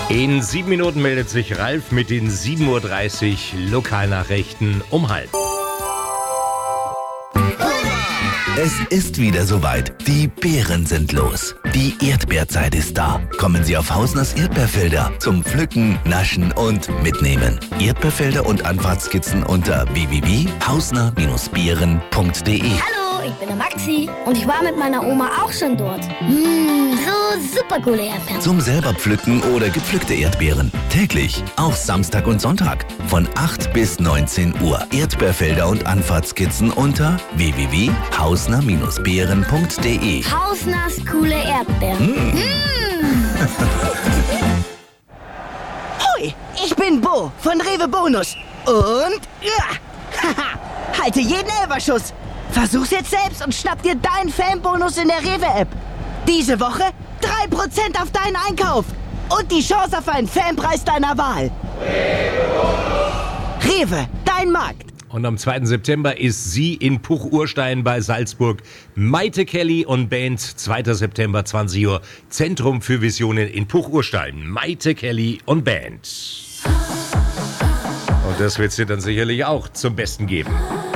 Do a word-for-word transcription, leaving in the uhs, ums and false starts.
In sieben Minuten meldet sich Ralf mit den sieben Uhr dreißig Lokalnachrichten um halb. Es ist wieder soweit. Die Beeren sind los. Die Erdbeerzeit ist da. Kommen Sie auf Hausners Erdbeerfelder zum Pflücken, Naschen und Mitnehmen. Erdbeerfelder und Anfahrtskizzen unter w w w punkt hausner Bindestrich beeren punkt de. Hallo, ich bin der Maxi und ich war mit meiner Oma auch schon dort. Mmh, so super coole Erdbeeren. Zum selber pflücken oder gepflückte Erdbeeren. Täglich, auch Samstag und Sonntag. Von acht bis neunzehn Uhr. Erdbeerfelder und Anfahrtskizzen unter w w w punkt hausner Bindestrich beeren punkt de. Hausners coole Erdbeeren. Mmh. Mmh. Hoi, ich bin Bo von Rewe Bonus. Und ja, haha, halte jeden Elferschuss. Versuch's jetzt selbst und schnapp dir deinen Fanbonus in der Rewe-App. Diese Woche drei Prozent auf deinen Einkauf. Und die Chance auf einen Fanpreis deiner Wahl. Rewe, dein Markt. Und am zweiten September ist sie in Puch-Urstein bei Salzburg. Maite Kelly und Band, zweiter September, zwanzig Uhr, Zentrum für Visionen in Puch-Urstein. Maite Kelly und Band. Und das wird sie dann sicherlich auch zum Besten geben.